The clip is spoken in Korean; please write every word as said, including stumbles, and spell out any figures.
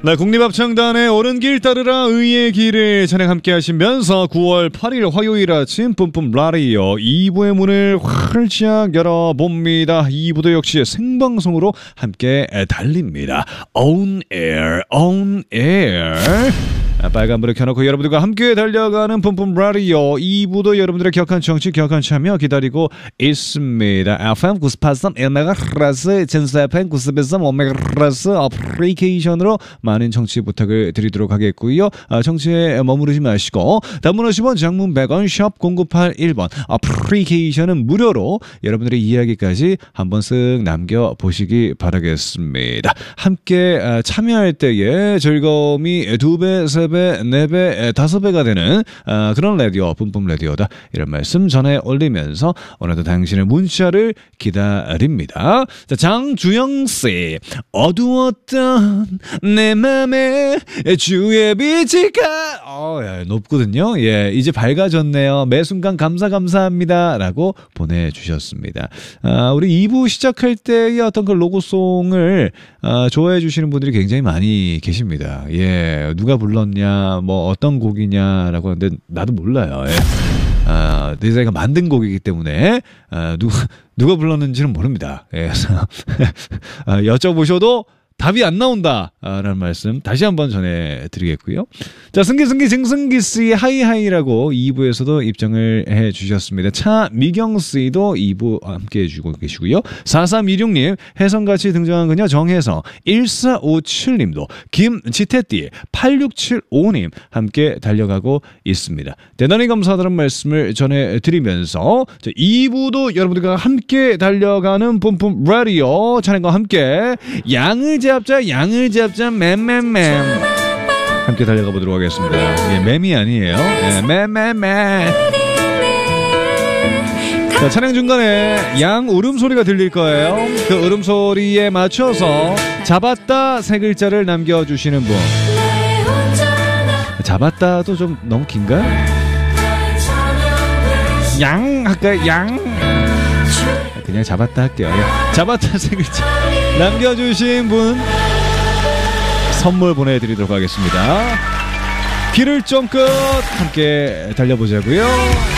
네, 국립합창단의 옳은 길 따르라 의의 길을 찬양 함께 하시면서 구월 팔일 화요일 아침 뿜뿜 라디오 이 부의 문을 활짝 열어봅니다. 이 부도 역시 생방송으로 함께 달립니다. On air, on air. 빨간불을 켜놓고 여러분들과 함께 달려가는 뿜뿜 라디오 이 부도 여러분들의 격한 청취 격한 참여 기다리고 있습니다. 에프엠 구십팔 점 일 메가헤르츠 전수 에프엠 구십일 점 오 메가헤르츠 어플리케이션으로 많은 청취 부탁을 드리도록 하겠고요. 청취에 머무르지 마시고 단문 오십 원 장문 백 원 샵 공구팔일 번 어플리케이션은 무료로 여러분들의 이야기까지 한번 쓱 남겨보시기 바라겠습니다. 함께 참여할 때의 즐거움이 두 배, 세 배, 네 배, 다섯 배가 되는 어, 그런 라디오, 뿜뿜 라디오다. 이런 말씀 전해 올리면서 오늘도 당신의 문자를 기다립니다. 자, 장주영씨, 어두웠던 내 맘에 주의 빛이 가. 어, 야, 높거든요. 예, 이제 밝아졌네요. 매 순간 감사 감사합니다. 라고 보내주셨습니다. 아, 우리 이 부 시작할 때의 어떤 그 로고송을 아, 좋아해 주시는 분들이 굉장히 많이 계십니다. 예, 누가 불렀냐, 뭐 어떤 곡이냐라고 하는데 나도 몰라요. 예. 아, 내가 만든 곡이기 때문에 아, 누가 누가 불렀는지는 모릅니다. 예, 그래서 아, 여쭤보셔도 답이 안 나온다 라는 말씀 다시 한번 전해드리겠고요. 자, 승기 승기 증승기씨 하이하이라고 이 부에서도 입장을 해주셨습니다. 차미경씨도 이 부 함께 해주고 계시고요. 사삼이육 님 혜성같이 등장한 그녀 정혜성, 일사오칠 님도 김지태띠, 팔육칠오 님 함께 달려가고 있습니다. 대단히 감사하다는 말씀을 전해드리면서 자, 이 부도 여러분들과 함께 달려가는 뿜뿜 라디오 찬양과 함께 양을 잡자 양을 잡자 맴맴맴 함께 달려가 보도록 하겠습니다. 예, 맴이 아니에요. 예, 맴맴맴. 자, 찬양 중간에 양 울음소리가 들릴 거예요. 그 울음소리에 맞춰서 잡았다 세 글자를 남겨주시는 분. 잡았다도 좀 너무 긴가? 양 할까요? 양. 그냥 잡았다 할게요. 예. 잡았다 세 글자 남겨주신 분 선물 보내드리도록 하겠습니다. 길을 좀 끝 함께 달려보자고요.